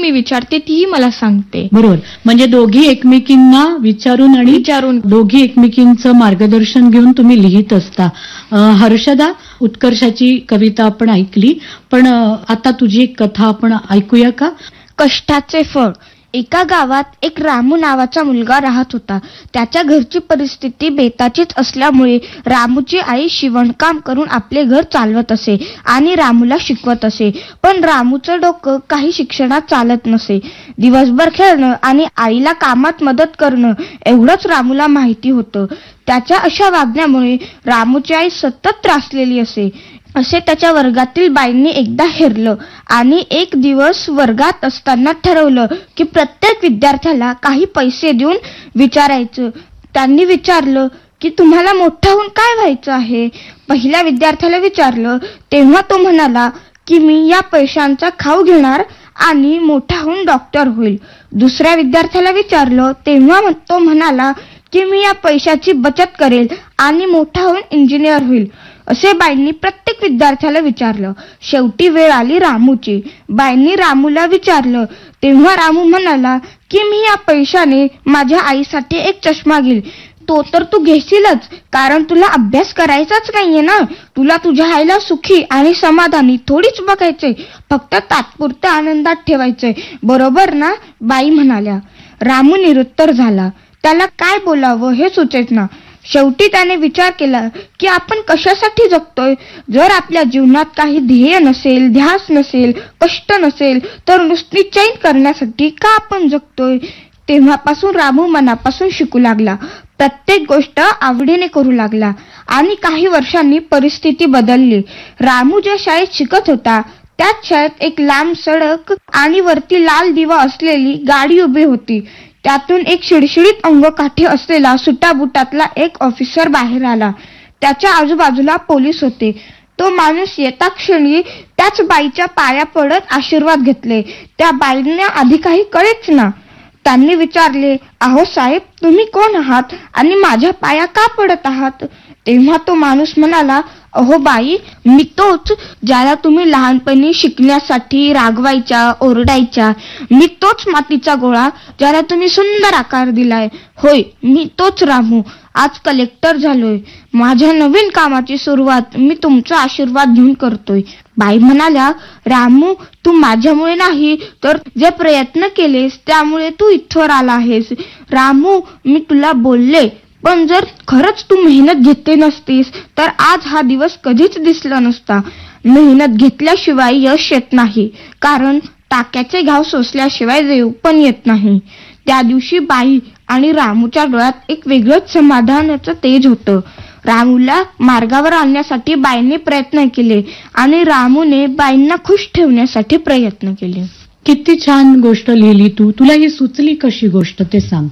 मी विचारते, तीही मला सांगते. बरोबर. म्हणजे दोघी एकमेकींना विचारून दोघी एकमेकींचं मार्गदर्शन घेऊन तुम्ही लिहित असता. हर्षदा, उत्कर्षाची कविता आपण ऐकली, पण आता तुझी एक कथा आपण ऐकूया का? कष्टाचे फळ. एका गावात एक रामू नावाचा मुलगा राहत होता. त्याच्या घरची परिस्थिती बेताचीच असल्यामुळे रामूची आई शिवणकाम करून आपले घर चालवत असे आणि रामूला शिकवत असे. पण रामूचं डोकं काही शिक्षणात चालत नसे. दिवसभर खेळणं आणि आईला कामात मदत करणं एवढंच रामूला माहिती होतं. त्याच्या अशा वागण्यामुळे रामूची आई सतत त्रासलेली असे त्याच्या वर्गातील बाईंनी एकदा हेरलं आणि एक दिवस वर्गात असताना ठरवलं की प्रत्येक विद्यार्थ्याला काही पैसे देऊन विचारायचं. त्यांनी विचारलं की तुम्हाला मोठा होऊन काय व्हायचं आहे? पहिल्या विद्यार्थ्याला विचारलं तेव्हा तो म्हणाला की मी या पैशांचा खाऊ घेणार आणि मोठा होऊन डॉक्टर होईल. दुसऱ्या विद्यार्थ्याला विचारलं तेव्हा तो म्हणाला की मी या पैशाची बचत करेल आणि मोठा होऊन इंजिनियर होईल. असे बाईंनी प्रत्येक विद्यार्थ्याला विचारलं. शेवटी वेळ आली रामूची. बाईंनी रामूला विचारलं तेव्हा रामू म्हणाला की मी या पैशाने माझ्या आईसाठी एक चष्मा घेईल. तो तर तू घेशीलच, कारण तुला अभ्यास करायचाच नाहीये ना. तुला तुझ्या आईला सुखी आणि समाधानी थोडीच बघायचंय, फक्त तात्पुरत्या आनंदात ठेवायचंय, बरोबर ना? बाई म्हणाल्या. रामू निरुत्तर झाला. त्याला काय बोलावं हे सुचेत ना. शेवटी त्याने विचार केला की आपण कशासाठी जगतोय? जर आपल्या जीवनात काही ध्येय नसेल, ध्यास नसेल, कष्ट नसेल, तर नुसती चैन करण्यासाठी का आपण जगतोय? तेव्हापासून रामू मनापासून शिकू लागला. प्रत्येक गोष्ट आवडीने करू लागला आणि काही वर्षांनी परिस्थिती बदलली. रामू ज्या शाळेत शिकत होता त्याच शाळेत एक लांब सडक आणि वरती लाल दिवा असलेली गाडी उभी होती. त्यातून एक शिडशिडीत अंगकाठी असलेला सुटाबुटातला एक ऑफिसर बाहेर आला. त्याच्या आजूबाजूला पोलीस होते. तो माणूस येता क्षणी त्याच बाईच्या पाया पडत आशीर्वाद घेतले. त्या बाईंना आधी काही कळेच ना. त्यांनी विचारले, अहो साहेब, तुम्ही कोण आहात आणि माझ्या पाया का पडत आहात? तेव्हा तो माणूस म्हणाला, अहो बाई, मी तोच ज्याला तुम्ही लहानपणी शिकण्यासाठी रागवायच्या, ओरडायच्या. मी तोच मातीचा गोळा ज्याला तुम्ही सुंदर आकार दिलाय. होय, मी तोच रामू. आज कलेक्टर झालोय. माझ्या नवीन कामाची सुरुवात मी तुमचा आशीर्वाद घेऊन करतोय. बाई म्हणाल्या, रामू, तू माझ्यामुळे नाही तर जे प्रयत्न केलेस त्यामुळे तू इथवर आला आहेस. रामू, मी तुला बोलले, पण जर खरंच तू मेहनत घेतली नसतीस तर आज हा दिवस कधीच दिसला नसता. मेहनत घेतल्याशिवाय यश येत नाही, कारण टाक्याचे घाव सोसल्याशिवाय देव पण येत नाही. त्या दिवशी बाई आणि रामूच्या डोळ्यात एक वेगळंच समाधानाचं तेज होतं. रामूला मार्गावर आणण्यासाठी बाईंनी प्रयत्न केले आणि रामूने बाईंना खुश ठेवण्यासाठी प्रयत्न केले. किती छान गोष्ट लिहिली तू. तुला ही सुचली कशी गोष्ट ते सांग.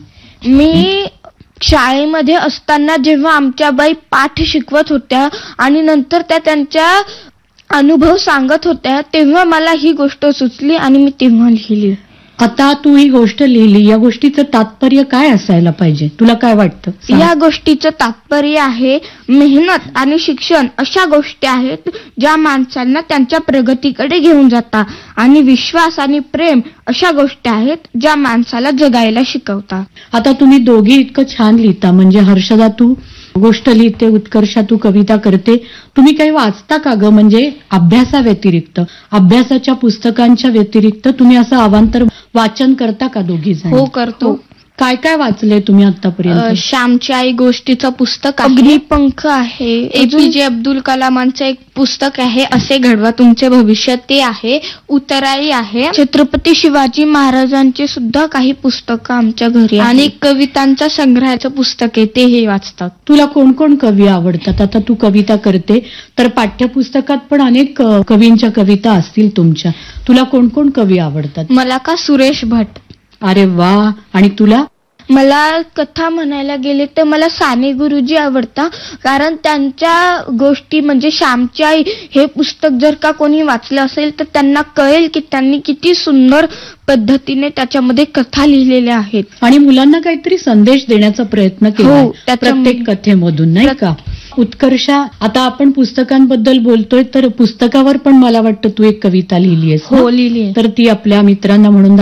मी शाळेमध्ये असताना जेव्हा आमच्या बाई पाठ शिकवत होत्या आणि नंतर त्या त्यांच्या अनुभव सांगत होत्या तेव्हा मला ही गोष्ट सुचली आणि मी तेव्हा लिहिली. आता तू ही गोष्ट लिहिली, या गोष्टीचं तात्पर्य काय असायला पाहिजे? तुला काय वाटतं? या गोष्टीचं तात्पर्य आहे, मेहनत आणि शिक्षण अशा गोष्टी आहेत ज्या माणसांना त्यांच्या प्रगतीकडे घेऊन जातात आणि विश्वास आणि प्रेम अशा गोष्टी आहेत ज्या माणसाला जगायला शिकवतात. आता तुम्ही दोघी इतकं छान लिहिता, म्हणजे हर्षदा तू गोष्ट लिहिते, उत्कर्षा तू कविता करते. तुम्ही काही वाचता का ग? म्हणजे अभ्यासाव्यतिरिक्त, अभ्यासाच्या पुस्तकांच्या व्यतिरिक्त तुम्ही असं अवांतर वाचन करता का दोघी जण? हो, करतो. काय काय वाचले तुम्ही आतापर्यंत? श्यामची आई गोष्टीचं पुस्तक आहे, अग्निपंख आहे, APJ अब्दुल कलामांचं एक पुस्तक आहे, असे घडवा तुमचे भविष्य, ते आहे, उतराई आहे, छत्रपती शिवाजी महाराजांची सुद्धा काही पुस्तकं आमच्या घरी आणि कवितांच्या संग्रहाचं पुस्तक आहे, ते हे वाचतात. तुला कोण कोण कवी आवडतात? आता तू कविता करते तर पाठ्यपुस्तकात पण अनेक कवींच्या कविता असतील तुमच्या. तुला कोण कोण कवी आवडतात? मला का सुरेश भट. अरे वा. आणि तुला? मला कथा म्हणायला गेले तर मला साने गुरुजी आवडतात, कारण त्यांच्या गोष्टी म्हणजे श्यामची आई हे पुस्तक जर का कोणी वाचलं असेल तर त्यांना कळेल की त्यांनी किती सुंदर पद्धतीने त्याच्यामध्ये कथा लिहिलेल्या आहेत आणि मुलांना काहीतरी संदेश देण्याचा प्रयत्न केला प्रत्येक कथेमधून, नाही का? उत्कर्षा, आता आपण पुस्तकांबद्दल बोलतोय तर पुस्तकावर पण मला वाटतं तू एक कविता लिहिली आहेस. हो, लिहिली. तर ती आपल्या मित्रांना म्हणून